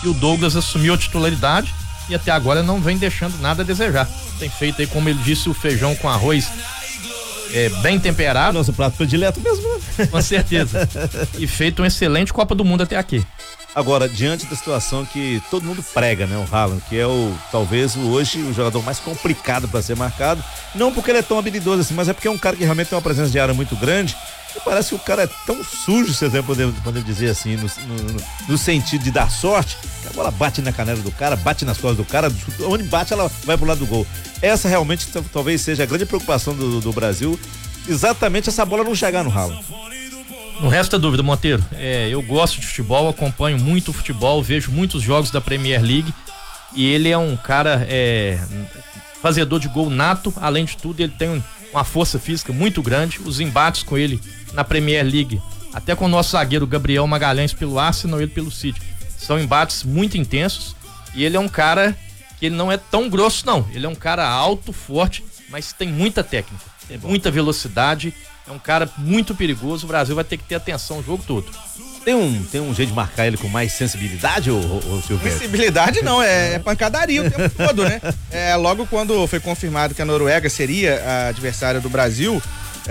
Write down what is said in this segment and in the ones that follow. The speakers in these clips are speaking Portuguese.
e o Douglas assumiu a titularidade e até agora não vem deixando nada a desejar. Tem feito aí, como ele disse, o feijão com arroz bem temperado. Nosso prato predileto mesmo, né? Com certeza. E feito uma excelente Copa do Mundo até aqui. Agora, diante da situação que todo mundo prega, né? O Haaland, que é talvez hoje o jogador mais complicado para ser marcado, não porque ele é tão habilidoso assim, mas é porque é um cara que realmente tem uma presença de área muito grande. E parece que o cara é tão sujo, se você poder dizer assim, no sentido de dar sorte, que a bola bate na canela do cara, bate nas costas do cara, onde bate ela vai pro lado do gol. Essa realmente talvez seja a grande preocupação do Brasil, exatamente essa bola não chegar no Haaland. Não resta dúvida, Monteiro. Eu gosto de futebol, acompanho muito o futebol, vejo muitos jogos da Premier League e ele é um cara fazedor de gol nato. Além de tudo, ele tem uma força física muito grande. Os embates com ele na Premier League, até com o nosso zagueiro Gabriel Magalhães pelo Arsenal, ele pelo City, são embates muito intensos. E ele é um cara que ele não é tão grosso, não. Ele é um cara alto, forte, mas tem muita técnica, tem muita velocidade. É um cara muito perigoso. O Brasil vai ter que ter atenção o jogo todo. Tem um jeito de marcar ele com mais sensibilidade, ou Silvério? Sensibilidade não, é pancadaria o tempo todo, né? Logo quando foi confirmado que a Noruega seria a adversária do Brasil,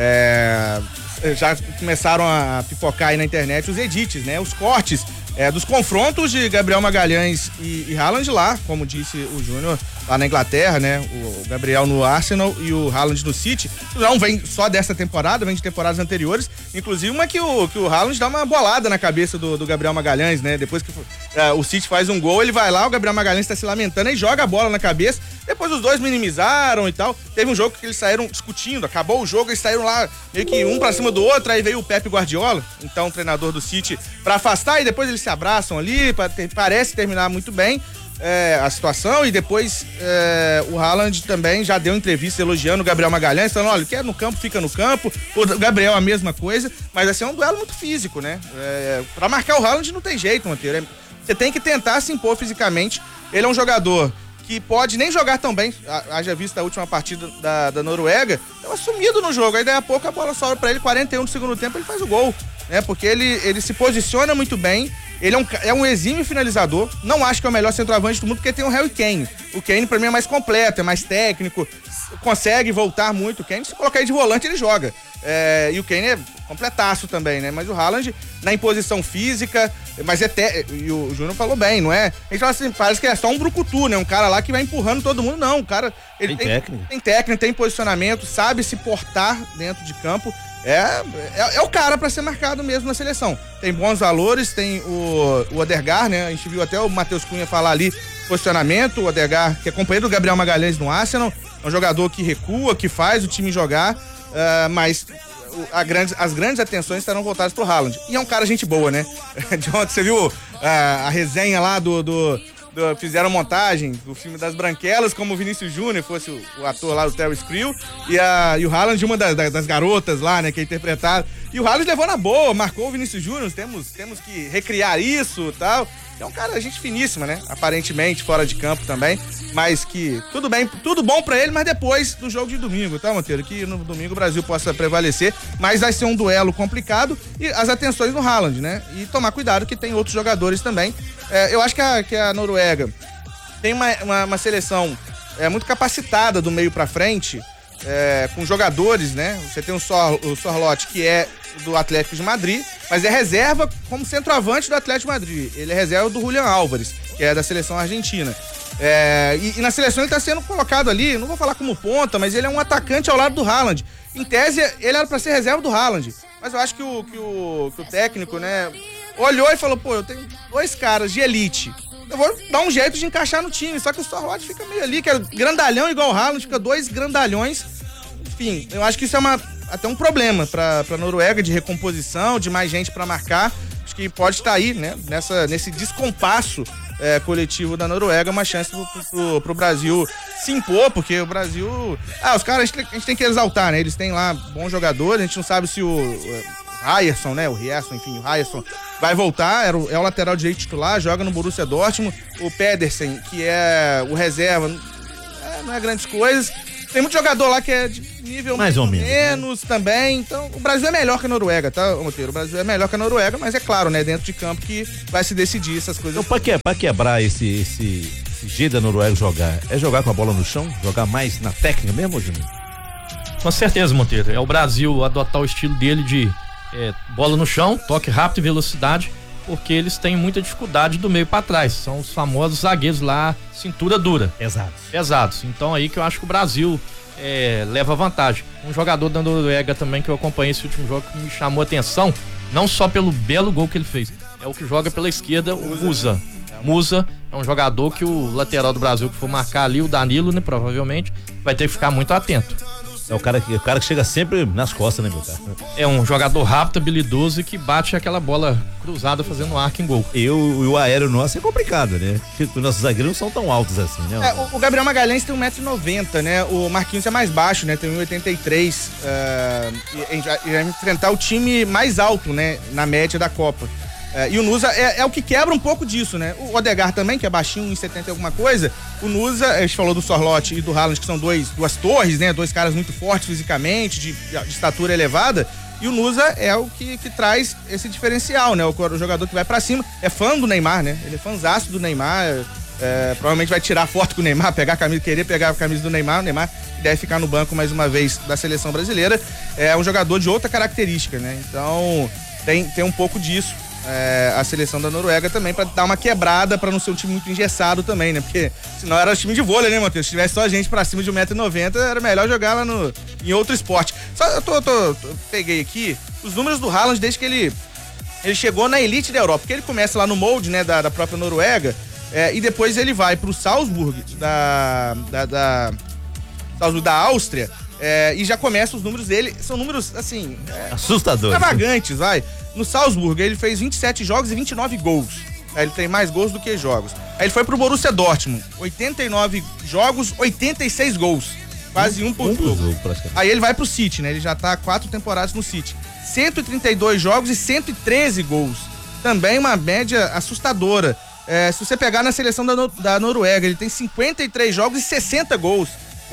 já começaram a pipocar aí na internet os edits, né? Os cortes dos confrontos de Gabriel Magalhães e Haaland lá, como disse o Júnior, lá na Inglaterra, né? O Gabriel no Arsenal e o Haaland no City. Não vem só dessa temporada, vem de temporadas anteriores. Inclusive uma que o Haaland dá uma bolada na cabeça do Gabriel Magalhães, né? Depois que o City faz um gol, ele vai lá, o Gabriel Magalhães tá se lamentando e joga a bola na cabeça. Depois os dois minimizaram e tal. Teve um jogo que eles saíram discutindo, acabou o jogo, eles saíram lá meio que um pra cima do outro, aí veio o Pep Guardiola, então o treinador do City, pra afastar, e depois eles se abraçam ali, parece terminar muito bem a situação, e depois o Haaland também já deu entrevista elogiando o Gabriel Magalhães, falando, olha, quer no campo, fica no campo. O Gabriel a mesma coisa, mas assim, é um duelo muito físico, né? Pra marcar o Haaland não tem jeito, Monteiro. Você tem que tentar se impor fisicamente. Ele é um jogador que pode nem jogar tão bem, haja visto a última partida da Noruega, tava sumido no jogo, aí daí a pouco a bola sobra pra ele, 41 do segundo tempo, ele faz o gol, né? Porque ele se posiciona muito bem, ele é um exímio finalizador, não acho que é o melhor centroavante do mundo, porque tem o Harry Kane. O Kane pra mim é mais completo, é mais técnico, consegue voltar muito. O Kane, se colocar ele de volante, ele joga. E o Kane é completaço também, né? Mas o Haaland, na imposição física, mas e o Júnior falou bem, não é? A gente fala assim, parece que é só um brucutu, né? Um cara lá que vai empurrando todo mundo, não. O cara, ele tem técnica, tem posicionamento, sabe se portar dentro de campo. É o cara pra ser marcado mesmo na seleção. Tem bons valores, tem o Odegaard, né? A gente viu até o Matheus Cunha falar ali, posicionamento, o Odegaard, que é companheiro do Gabriel Magalhães no Arsenal, é um jogador que recua, que faz o time jogar, mas as grandes atenções estarão voltadas pro Haaland. E é um cara gente boa, né? De ontem você viu a resenha lá fizeram montagem do filme das Branquelas, como o Vinícius Júnior fosse o ator lá do Terry Crews, e o Haaland, uma das garotas lá, né, que é interpretado. E o Haaland levou na boa, marcou o Vinícius Júnior, temos que recriar isso e tal. É um cara, gente finíssima, né? Aparentemente, fora de campo também, mas que tudo bem, tudo bom pra ele, mas depois do jogo de domingo, tá, Monteiro? Que no domingo o Brasil possa prevalecer, mas vai ser um duelo complicado e as atenções no Haaland, né? E tomar cuidado que tem outros jogadores também. Eu acho que a Noruega tem uma seleção muito capacitada do meio pra frente, com jogadores, né? Você tem o Sorloth, que é do Atlético de Madrid, mas é reserva como centroavante do Atlético de Madrid. Ele é reserva do Julián Álvares, que é da seleção argentina. E na seleção ele tá sendo colocado ali, não vou falar como ponta, mas ele é um atacante ao lado do Haaland. Em tese, ele era pra ser reserva do Haaland, mas eu acho que o técnico, né, olhou e falou, pô, eu tenho dois caras de elite, eu vou dar um jeito de encaixar no time, só que o Sorloth fica meio ali, que é grandalhão igual o Haaland, fica dois grandalhões. Enfim, eu acho que isso é até um problema pra Noruega, de recomposição, de mais gente pra marcar. Acho que pode estar aí, né, nesse descompasso coletivo da Noruega, uma chance pro Brasil se impor, porque o Brasil... os caras, a gente tem que exaltar, né? Eles têm lá bons jogadores, a gente não sabe se o Ryerson, né? O Ryerson, enfim, o Ryerson vai voltar, é o lateral direito titular, joga no Borussia Dortmund. O Pedersen, que é o reserva, não é grandes coisas. Tem muito jogador lá que é nível mais ou menos também. Então, o Brasil é melhor que a Noruega, tá, Monteiro? O Brasil é melhor que a Noruega, mas é claro, né? Dentro de campo que vai se decidir essas coisas. Então, pra quebrar esse jeito da Noruega jogar, é jogar com a bola no chão? Jogar mais na técnica mesmo, Juninho? Com certeza, Monteiro. É o Brasil adotar o estilo dele de bola no chão, toque rápido e velocidade, porque eles têm muita dificuldade do meio para trás. São os famosos zagueiros lá, cintura dura. Pesados. Então aí que eu acho que o Brasil leva vantagem. Um jogador da Noruega também que eu acompanhei esse último jogo que me chamou a atenção, não só pelo belo gol que ele fez, é o que joga pela esquerda, o Musa. Musa é um jogador que o lateral do Brasil que for marcar ali, o Danilo, né, provavelmente, vai ter que ficar muito atento. É o cara que chega sempre nas costas, né, meu cara? É um jogador rápido, habilidoso e que bate aquela bola cruzada fazendo arco em gol. E o aéreo nosso é complicado, né? Porque os nossos zagueiros não são tão altos assim, né? O Gabriel Magalhães tem 1,90 m, né? O Marquinhos é mais baixo, né? Tem 1,83 m. E vai enfrentar o time mais alto, né? Na média da Copa. E o Nusa é o que quebra um pouco disso, né? O Odegaard também, que é baixinho, 1,70 alguma coisa. O Nusa, a gente falou do Sorloth e do Haaland, que são duas torres, né? Dois caras muito fortes fisicamente, de estatura elevada. E o Nusa é o que traz esse diferencial, né? O jogador que vai pra cima. É fã do Neymar, né? Ele é fãzaço do Neymar. Provavelmente vai tirar foto com o Neymar, querer pegar a camisa do Neymar. O Neymar deve ficar no banco mais uma vez da seleção brasileira. É um jogador de outra característica, né? Então, tem um pouco disso. A seleção da Noruega também, pra dar uma quebrada, pra não ser um time muito engessado também, né? Porque senão era time de vôlei, né, Matheus? Se tivesse só gente pra cima de 1,90 m, era melhor jogar lá em outro esporte. Só eu peguei aqui os números do Haaland desde que ele chegou na elite da Europa, porque ele começa lá no Molde, né, da própria Noruega, e depois ele vai pro Salzburg Salzburg da Áustria. E já começa os números dele, são números, assim... assustadores. Extravagantes, vai. No Salzburg, ele fez 27 jogos e 29 gols. Ele tem mais gols do que jogos. Aí ele foi pro Borussia Dortmund, 89 jogos, 86 gols. Quase um por jogo. Aí ele vai pro City, né? Ele já tá há 4 temporadas no City. 132 jogos e 113 gols. Também uma média assustadora. Se você pegar na seleção da Noruega, ele tem 53 jogos e 60 gols.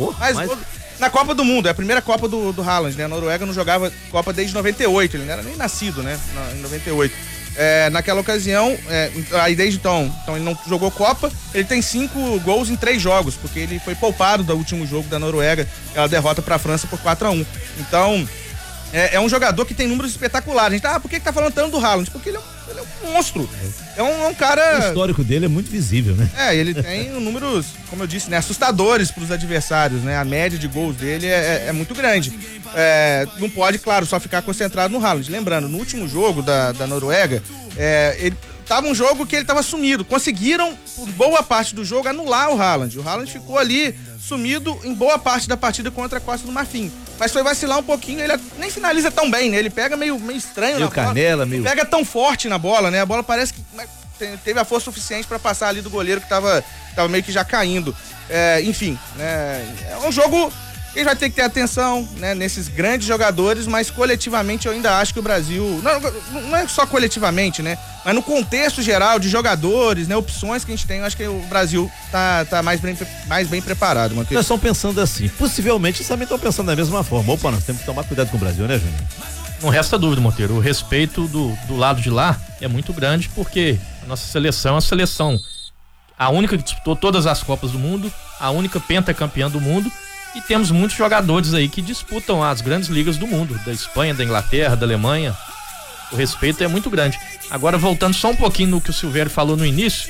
Na Copa do Mundo, é a primeira Copa do Haaland, né? A Noruega não jogava Copa desde 98, ele não era nem nascido, né? Em 98. Naquela ocasião, aí desde então ele não jogou Copa, ele tem 5 gols em 3 jogos, porque ele foi poupado do último jogo da Noruega, ela derrota pra França por 4-1. Então, é um jogador que tem números espetaculares. A gente por que tá falando tanto do Haaland? Porque ele é um monstro. É um cara... O histórico dele é muito visível, né? Ele tem números, como eu disse, né, assustadores pros adversários, né? A média de gols dele é muito grande. Não pode, claro, só ficar concentrado no Haaland. Lembrando, no último jogo da Noruega, ele tava um jogo que ele tava sumido. Conseguiram, por boa parte do jogo, anular o Haaland. O Haaland ficou ali sumido em boa parte da partida contra a Costa do Marfim. Mas foi vacilar um pouquinho, ele nem finaliza tão bem, né? Ele pega meio estranho na bola. Não pega tão forte na bola, né? A bola parece que teve a força suficiente pra passar ali do goleiro que tava meio que já caindo. Enfim, é um jogo que a gente vai ter que ter atenção, né, nesses grandes jogadores, mas coletivamente eu ainda acho que o Brasil, não é só coletivamente, né, mas no contexto geral de jogadores, né, opções que a gente tem, eu acho que o Brasil tá mais bem preparado, Matheus. Nós estamos pensando assim, possivelmente eles também estão pensando da mesma forma. Opa, nós temos que tomar cuidado com o Brasil, né, Júnior? Não resta dúvida, Monteiro, o respeito do lado de lá é muito grande, porque a nossa seleção é uma seleção, a única que disputou todas as Copas do Mundo, a única pentacampeã do mundo. E temos muitos jogadores aí que disputam as grandes ligas do mundo, da Espanha, da Inglaterra, da Alemanha. O respeito é muito grande. Agora, voltando só um pouquinho no que o Silvério falou no início,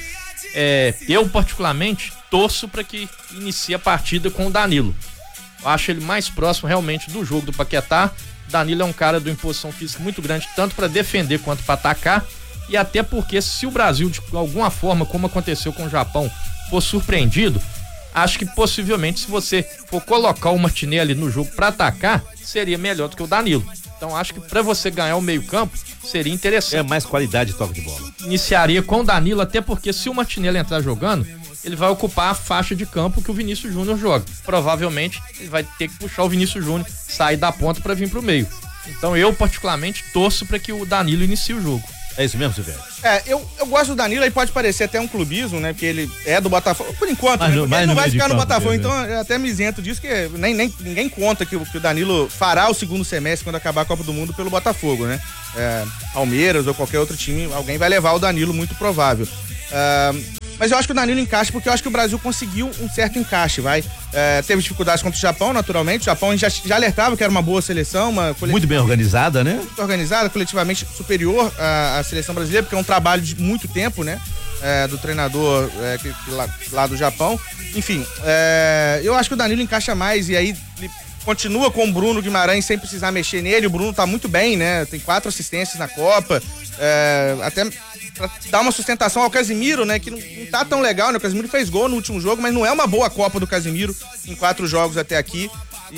eu particularmente torço para que inicie a partida com o Danilo. Eu acho ele mais próximo realmente do jogo do Paquetá. Danilo é um cara de imposição física muito grande, tanto para defender quanto para atacar. E até porque se o Brasil, de alguma forma, como aconteceu com o Japão, for surpreendido, acho que possivelmente, se você for colocar o Martinelli no jogo para atacar, seria melhor do que o Danilo. Então acho que para você ganhar o meio-campo seria interessante. Mais qualidade de toque de bola. Iniciaria com o Danilo, até porque se o Martinelli entrar jogando, ele vai ocupar a faixa de campo que o Vinícius Júnior joga. Provavelmente ele vai ter que puxar o Vinícius Júnior, sair da ponta para vir pro meio. Então eu particularmente torço para que o Danilo inicie o jogo. É isso mesmo, Silvério? Eu gosto do Danilo, aí pode parecer até um clubismo, né? Porque ele é do Botafogo, por enquanto, mas né? Porque ele não vai ficar no Botafogo, mesmo. então é até me isento disso, que ninguém conta que o Danilo fará o segundo semestre quando acabar a Copa do Mundo pelo Botafogo, né? Palmeiras ou qualquer outro time, alguém vai levar o Danilo, muito provável. Mas eu acho que o Danilo encaixa, porque eu acho que o Brasil conseguiu um certo encaixe, teve dificuldades contra o Japão, naturalmente. O Japão já alertava que era uma boa seleção, muito bem organizada, né? Muito organizada, coletivamente superior à seleção brasileira, porque é um trabalho de muito tempo, né? Do treinador lá do Japão. Enfim, eu acho que o Danilo encaixa mais, e aí ele continua com o Bruno Guimarães sem precisar mexer nele. O Bruno tá muito bem, né? Tem 4 assistências na Copa, até pra dar uma sustentação ao Casimiro, né? Que não tá tão legal, né? O Casimiro fez gol no último jogo, mas não é uma boa Copa do Casimiro em 4 jogos até aqui.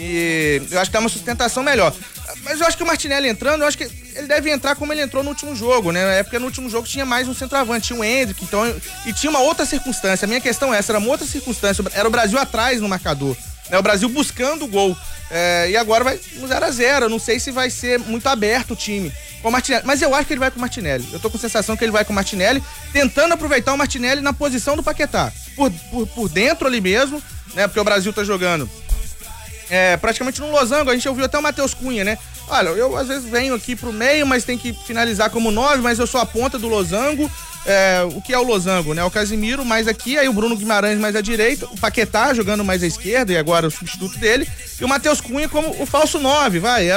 E eu acho que dá uma sustentação melhor. Mas eu acho que o Martinelli entrando, eu acho que ele deve entrar como ele entrou no último jogo, né? É porque no último jogo tinha mais um centroavante, tinha o Endrick, então, e tinha uma outra circunstância. A minha questão é essa, era uma outra circunstância. Era o Brasil atrás no marcador, né? O Brasil buscando o gol. E agora vai no 0-0. Eu não sei se vai ser muito aberto o time com o Martinelli, mas eu acho que ele vai com o Martinelli. Eu tô com a sensação que ele vai com o Martinelli, tentando aproveitar o Martinelli na posição do Paquetá, por dentro ali mesmo, né? Porque o Brasil tá jogando praticamente no losango. A gente ouviu até o Matheus Cunha, né? Olha, eu às vezes venho aqui pro meio, mas tem que finalizar como 9, mas eu sou a ponta do losango. O que é o losango, né? O Casimiro mais aqui, aí o Bruno Guimarães mais à direita, o Paquetá jogando mais à esquerda, e agora o substituto dele, e o Matheus Cunha como o falso 9,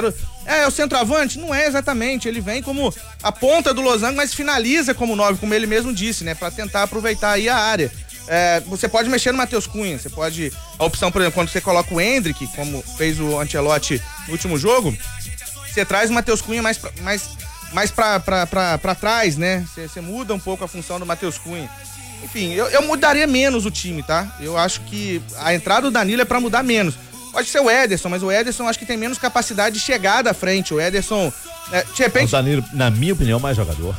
o centroavante? Não é exatamente, ele vem como a ponta do losango, mas finaliza como 9, como ele mesmo disse, né? Pra tentar aproveitar aí a área. Você pode mexer no Matheus Cunha, você pode, a opção, por exemplo, quando você coloca o Endrick, como fez o Ancelotti no último jogo, você traz o Matheus Cunha mais pra trás, né? Você muda um pouco a função do Matheus Cunha. Enfim, eu mudaria menos o time, tá? Eu acho que a entrada do Danilo é pra mudar menos. Pode ser o Ederson, mas o Ederson acho que tem menos capacidade de chegar da frente. O Ederson, de repente... O Danilo, na minha opinião, mais jogador.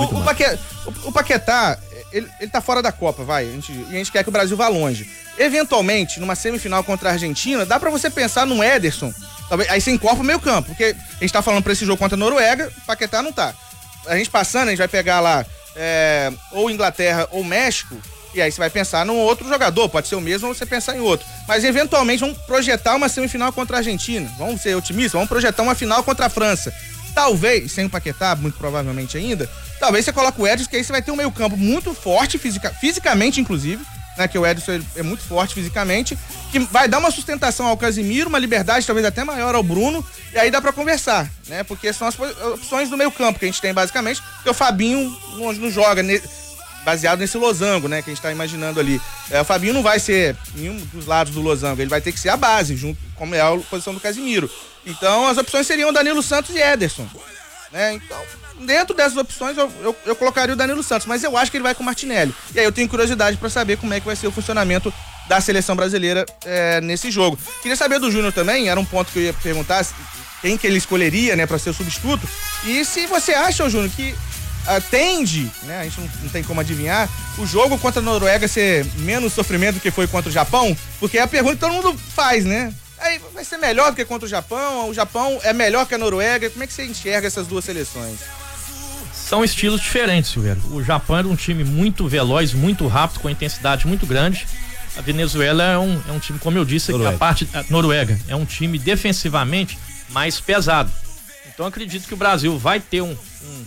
O Paquetá, ele tá fora da Copa, e a gente quer que o Brasil vá longe. Eventualmente, numa semifinal contra a Argentina, dá pra você pensar num Ederson. Aí você incorpora o meio campo, porque a gente tá falando pra esse jogo contra a Noruega, o Paquetá não tá. A gente passando, a gente vai pegar lá ou Inglaterra ou México, e aí você vai pensar num outro jogador, pode ser o mesmo ou você pensar em outro. Mas eventualmente vamos projetar uma semifinal contra a Argentina, vamos ser otimistas, vamos projetar uma final contra a França. Talvez, sem o Paquetá, muito provavelmente ainda, talvez você coloque o Edson, que aí você vai ter um meio campo muito forte, fisicamente inclusive, né, que o Edson é muito forte fisicamente, que vai dar uma sustentação ao Casimiro, uma liberdade talvez até maior ao Bruno, e aí dá pra conversar, né, porque são as opções do meio campo que a gente tem basicamente, porque o Fabinho não joga baseado nesse losango, né, que a gente tá imaginando ali. O Fabinho não vai ser nenhum dos lados do losango, ele vai ter que ser a base, junto como é a posição do Casimiro. Então as opções seriam Danilo Santos e Ederson, né, então dentro dessas opções eu colocaria o Danilo Santos, mas eu acho que ele vai com o Martinelli. E aí eu tenho curiosidade para saber como é que vai ser o funcionamento da seleção brasileira nesse jogo. Queria saber do Júnior também, era um ponto que eu ia perguntar, quem que ele escolheria, né, para ser o substituto. E se você acha, Júnior, que tende, né, a gente não tem como adivinhar, o jogo contra a Noruega ser menos sofrimento do que foi contra o Japão, porque é a pergunta que todo mundo faz, né? Aí vai ser melhor do que contra o Japão é melhor que a Noruega, como é que você enxerga essas duas seleções? São estilos diferentes, Silvério. O Japão era um time muito veloz, muito rápido, com intensidade muito grande. A Venezuela é um time, como eu disse, Noruega é um time defensivamente mais pesado. Então acredito que o Brasil vai ter um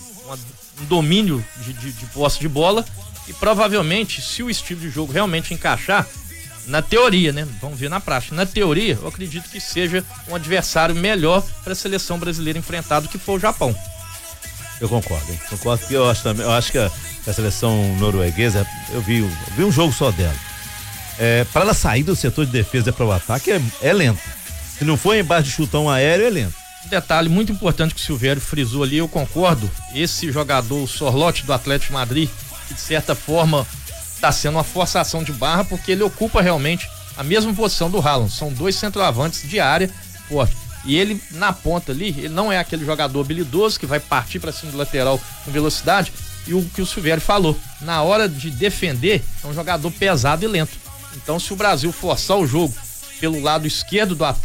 domínio de posse de bola e provavelmente, se o estilo de jogo realmente encaixar, na teoria, né? Vamos ver na prática. Na teoria, eu acredito que seja um adversário melhor para a seleção brasileira enfrentar do que for o Japão. Eu concordo, hein? Concordo, que eu acho que a seleção norueguesa, eu vi um jogo só dela. Para ela sair do setor de defesa para o ataque é lento. Se não for embaixo de chutão aéreo, é lento. Um detalhe muito importante que o Silvério frisou ali, eu concordo. Esse jogador, o Sorloth do Atlético de Madrid, que de certa forma está sendo uma forçação de barra, porque ele ocupa realmente a mesma posição do Haaland. São dois centroavantes de área forte. E ele, na ponta ali, ele não é aquele jogador habilidoso que vai partir para cima do lateral com velocidade. E o que o Silvério falou, na hora de defender, é um jogador pesado e lento. Então, se o Brasil forçar o jogo pelo lado esquerdo do ataque,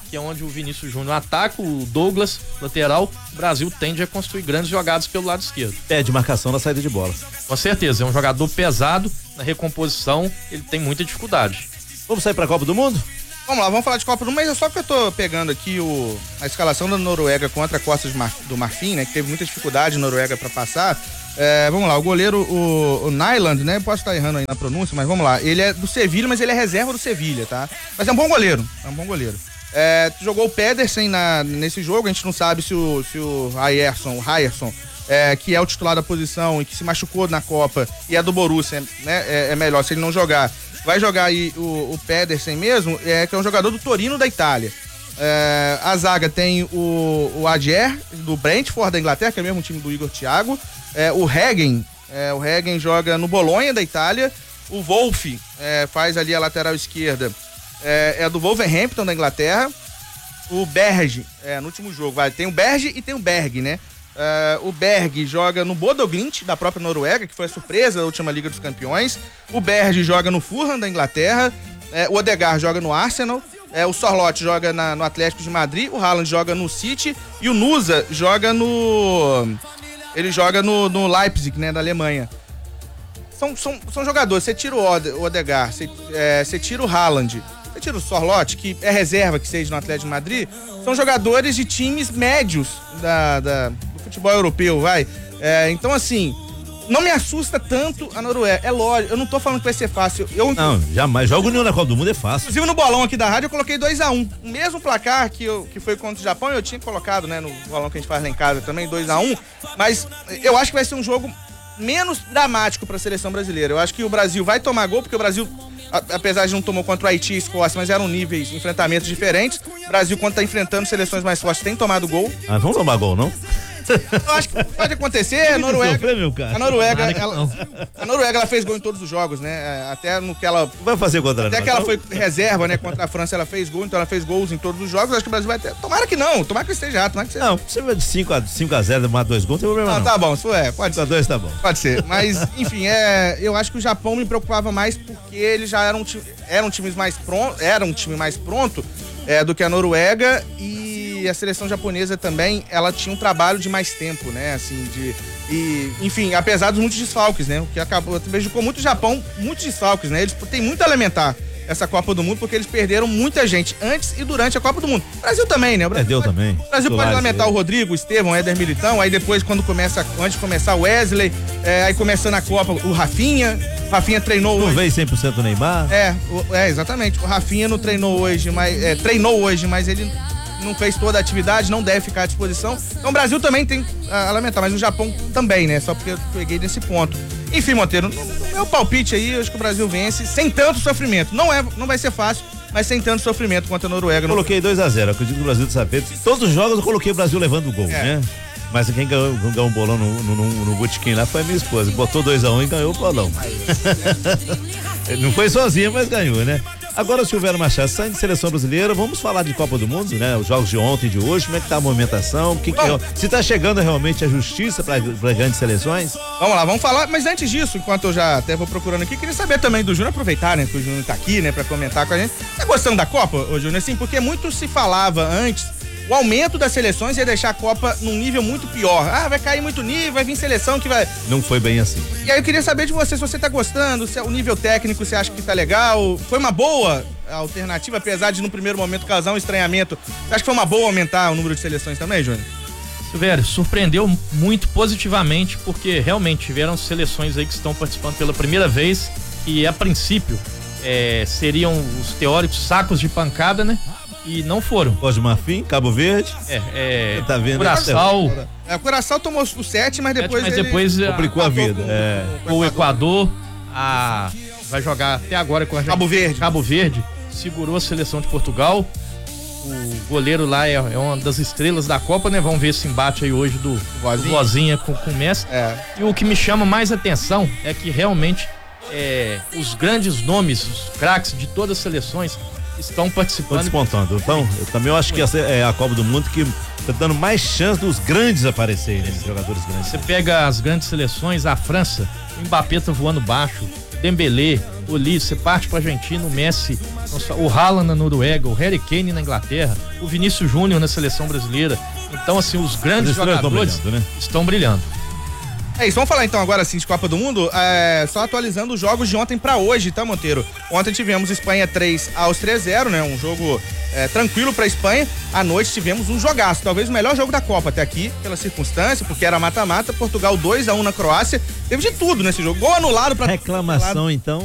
que é onde o Vinícius Júnior ataca, o Douglas, lateral, o Brasil tende a construir grandes jogadas pelo lado esquerdo. Pede marcação na saída de bola. Com certeza, é um jogador pesado, na recomposição ele tem muita dificuldade. Vamos sair pra Copa do Mundo? Vamos lá, vamos falar de Copa do Mundo, mas é só que eu tô pegando aqui a escalação da Noruega contra a Costa do Marfim, né, que teve muita dificuldade Noruega pra passar. Vamos lá, o goleiro, o Nyland, né, posso estar errando aí na pronúncia, mas vamos lá, ele é do Sevilha, mas ele é reserva do Sevilha, tá? Mas é um bom goleiro, jogou o Pedersen nesse jogo, a gente não sabe se o Ryerson, que é o titular da posição e que se machucou na Copa e é do Borussia, né, é melhor se ele não jogar. Vai jogar aí o Pedersen mesmo, que é um jogador do Torino da Itália. A zaga tem o Adjer, do Brentford da Inglaterra, que é o mesmo time do Igor Thiago. O Hegen joga no Bolonha da Itália. O Wolff faz ali a lateral esquerda, é do Wolverhampton da Inglaterra. O Berge, no último jogo, tem o Berge e tem o Berg, né? O Berg joga no Bodo Glimt, da própria Noruega, que foi a surpresa da última Liga dos Campeões. O Berg joga no Fulham, da Inglaterra. O Odegaard joga no Arsenal. O Sorloth joga no Atlético de Madrid. O Haaland joga no City. E o Nusa joga ele joga no Leipzig, né, da Alemanha. São jogadores. Você tira o Odegaard, você tira o Haaland, você tira o Sorloth, que é reserva que seja no Atlético de Madrid. São jogadores de times médios do futebol europeu, vai. Então, assim, não me assusta tanto a Noruega. É lógico, eu não tô falando que vai ser fácil. Não, jamais. Jogo nenhum na Copa do Mundo é fácil. Inclusive no bolão aqui da rádio eu coloquei 2-1. O mesmo placar que foi contra o Japão, eu tinha colocado, né, no bolão que a gente faz lá em casa também, 2-1. Mas eu acho que vai ser um jogo menos dramático para a seleção brasileira. Eu acho que o Brasil vai tomar gol, porque o Brasil, apesar de não tomar contra o Haiti e Escócia, mas eram níveis, enfrentamentos diferentes. O Brasil, quando tá enfrentando seleções mais fortes, tem tomado gol. Vamos tomar gol, não? Eu acho que pode acontecer. A Noruega, ela fez gol em todos os jogos, né? Até no que ela vai fazer contra até que ela foi reserva, né? Contra a França, ela fez gol, então ela fez gols em todos os jogos. Acho que o Brasil vai ter. Tomara que não, tomara que esteja errado, tomara que seja. Não, se vai de 5-0, tomar 2 gols, não tem problema não. Tá bom, isso pode ser. 2 tá bom. Pode ser, mas enfim, eu acho que o Japão me preocupava mais porque eles já eram um time mais pronto do que a Noruega, e a seleção japonesa também, ela tinha um trabalho de mais tempo, né, assim, enfim, apesar dos muitos desfalques, né, o que prejudicou muito o Japão, muitos desfalques, né, eles têm muito a lamentar essa Copa do Mundo, porque eles perderam muita gente antes e durante a Copa do Mundo. O Brasil também, né? O Brasil também. O Brasil pode lamentar o Rodrigo, o Estevão, o Éder Militão, aí depois, antes de começar o Wesley, aí começando a Copa, o Rafinha treinou hoje. Não veio 100% o Neymar? Exatamente. O Rafinha não treinou hoje, mas ele não fez toda a atividade, não deve ficar à disposição. Então o Brasil também tem a lamentar, mas o Japão também, né? Só porque eu peguei nesse ponto. Enfim, Monteiro, no meu palpite aí, eu acho que o Brasil vence sem tanto sofrimento. Não vai ser fácil, mas sem tanto sofrimento contra a Noruega. Coloquei 2-0, acredito que o Brasil do Sapete. Todos os jogos eu coloquei o Brasil levando o gol, né? Mas quem ganhou um bolão no botequim lá foi a minha esposa. Botou 2-1 e ganhou o bolão. Não foi sozinha, mas ganhou, né? Agora, Silvério Machado, saindo de seleção brasileira, vamos falar de Copa do Mundo, né? Os jogos de ontem e de hoje, como é que tá a movimentação? Se tá chegando realmente a justiça para grandes seleções? Vamos lá, vamos falar, mas antes disso, enquanto eu já até vou procurando aqui, queria saber também do Júnior, aproveitar, né, que o Júnior tá aqui, né, pra comentar com a gente. Tá gostando da Copa, ô Júnior? Assim, porque muito se falava antes, o aumento das seleções ia deixar a Copa num nível muito pior. Vai cair muito nível, vai vir seleção que vai... Não foi bem assim. E aí eu queria saber de você, se você tá gostando, se o nível técnico você acha que tá legal, foi uma boa alternativa, apesar de no primeiro momento causar um estranhamento. Você acha que foi uma boa aumentar o número de seleções também, Júnior? Silvério, surpreendeu muito positivamente, porque realmente tiveram seleções aí que estão participando pela primeira vez, e a princípio seriam os teóricos sacos de pancada, né? E não foram. Costa do Marfim, Cabo Verde. Tá vendo? Curaçao. O Curaçao tomou o 7, mas depois complicou a vida. O Equador, vai jogar até agora com a Cabo Verde segurou a seleção de Portugal. O goleiro lá é uma das estrelas da Copa, né? Vamos ver esse embate aí hoje do Vozinha com o Messi. E o que me chama mais atenção é que realmente os grandes nomes, os craques de todas as seleções estão participando. Despontando. Então, eu também acho que essa é a Copa do Mundo que tá dando mais chance dos grandes aparecerem, jogadores grandes. Você pega as grandes seleções, a França, o Mbappé tá voando baixo, Dembélé, o Lee, você parte pra Argentina, o Messi, o Haaland na Noruega, o Harry Kane na Inglaterra, o Vinícius Júnior na seleção brasileira. Então, assim, os grandes jogadores estão brilhando. É isso, vamos falar então agora assim de Copa do Mundo, só atualizando os jogos de ontem pra hoje, tá, Monteiro? Ontem tivemos Espanha 3, Áustria 0, né? Um jogo tranquilo pra Espanha. À noite tivemos um jogaço, talvez o melhor jogo da Copa até aqui, pela circunstância, porque era mata-mata. Portugal 2-1 na Croácia. Teve de tudo nesse jogo. Gol anulado pra... Reclamação, então.